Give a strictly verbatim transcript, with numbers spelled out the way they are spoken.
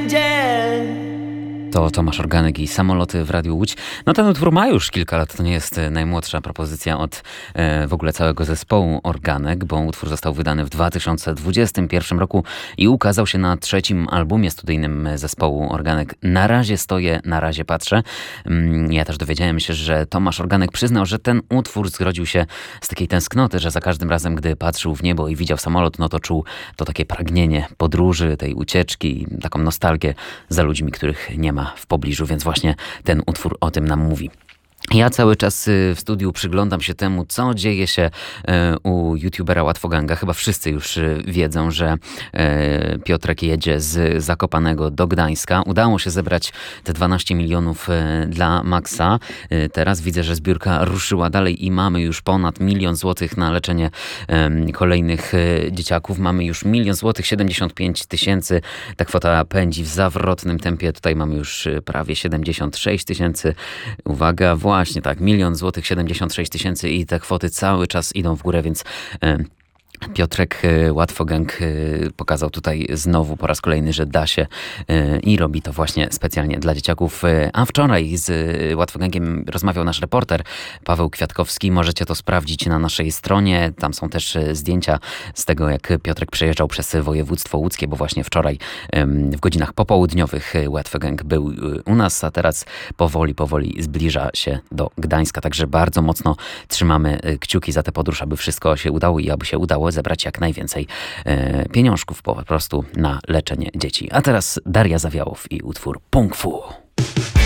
To Tomasz Organek i Samoloty w Radiu Łódź. No ten utwór ma już kilka lat, to nie jest najmłodsza propozycja od e, w ogóle całego zespołu Organek, bo utwór został wydany w dwa tysiące dwudziestym pierwszym roku i ukazał się na trzecim albumie studyjnym zespołu Organek. Na razie stoję, na razie patrzę. Ja też dowiedziałem się, że Tomasz Organek przyznał, że ten utwór zrodził się z takiej tęsknoty, że za każdym razem, gdy patrzył w niebo i widział samolot, no to czuł to takie pragnienie podróży, tej ucieczki, taką nostalgię za ludźmi, których nie ma w pobliżu, więc właśnie ten utwór o tym nam mówi. Ja cały czas w studiu przyglądam się temu, co dzieje się u youtubera Łatwoganga. Chyba wszyscy już wiedzą, że Piotrek jedzie z Zakopanego do Gdańska. Udało się zebrać te dwanaście milionów dla Maxa. Teraz widzę, że zbiórka ruszyła dalej i mamy już ponad milion złotych na leczenie kolejnych dzieciaków. Mamy już milion złotych, siedemdziesiąt pięć tysięcy. Ta kwota pędzi w zawrotnym tempie. Tutaj mamy już prawie siedemdziesiąt sześć tysięcy. Uwaga, właśnie tak, milion złotych, siedemdziesiąt sześć tysięcy i te kwoty cały czas idą w górę, więc Piotrek Łatwogang pokazał tutaj znowu po raz kolejny, że da się i robi to właśnie specjalnie dla dzieciaków. A wczoraj z Łatwogangiem rozmawiał nasz reporter Paweł Kwiatkowski. Możecie to sprawdzić na naszej stronie. Tam są też zdjęcia z tego, jak Piotrek przejeżdżał przez województwo łódzkie, bo właśnie wczoraj w godzinach popołudniowych Łatwogang był u nas, a teraz powoli, powoli zbliża się do Gdańska. Także bardzo mocno trzymamy kciuki za tę podróż, aby wszystko się udało i aby się udało zebrać jak najwięcej e, pieniążków po prostu na leczenie dzieci. A teraz Daria Zawiałow i utwór Pung Fu.